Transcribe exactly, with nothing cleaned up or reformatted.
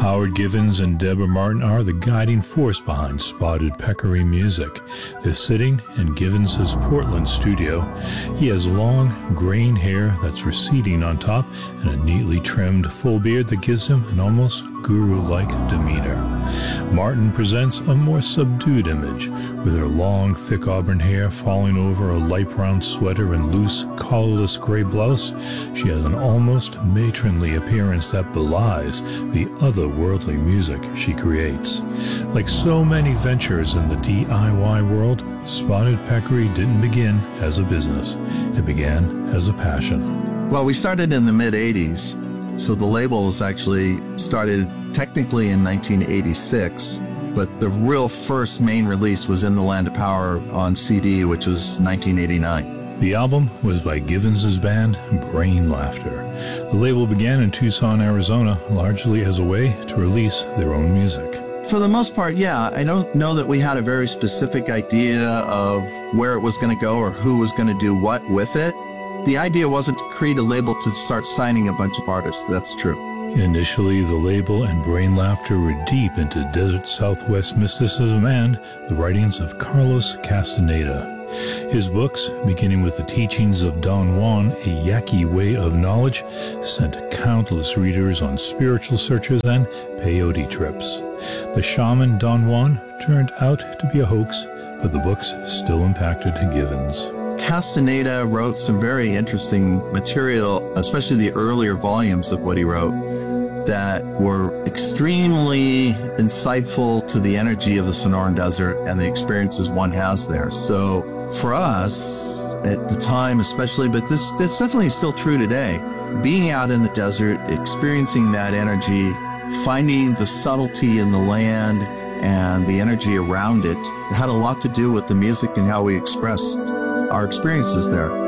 Howard Givens and Deborah Martin are the guiding force behind Spotted Peccary Music. They're sitting in Givens' Portland studio. He has long, graying hair that's receding on top and a neatly trimmed full beard that gives him an almost guru-like demeanor. Martin presents a more subdued image, with her long, thick auburn hair falling over a light brown sweater and loose, collarless gray blouse. She has an almost matronly appearance that belies the otherworldly music she creates. Like so many ventures in the D I Y world, Spotted Peccary didn't begin as a business. It began as a passion. Well, we started in the mid eighties. So the label was actually started technically in nineteen eighty-six, but the real first main release was In the Land of Power on C D, which was nineteen eighty-nine. The album was by Givens' band, Brain Laughter. The label began in Tucson, Arizona, largely as a way to release their own music. For the most part, yeah. I don't know that we had a very specific idea of where it was going to go or who was going to do what with it. The idea wasn't to create a label to start signing a bunch of artists. That's true. Initially, the label and Brain Laughter were deep into desert Southwest mysticism and the writings of Carlos Castaneda. His books, beginning with the teachings of Don Juan, a Yaqui way of knowledge, sent countless readers on spiritual searches and peyote trips. The shaman Don Juan turned out to be a hoax, but the books still impacted Givens. Castaneda wrote some very interesting material, especially the earlier volumes of what he wrote, that were extremely insightful to the energy of the Sonoran Desert and the experiences one has there. So for us, at the time especially, but this that's definitely still true today, being out in the desert, experiencing that energy, finding the subtlety in the land and the energy around it, it had a lot to do with the music and how we expressed our experiences there.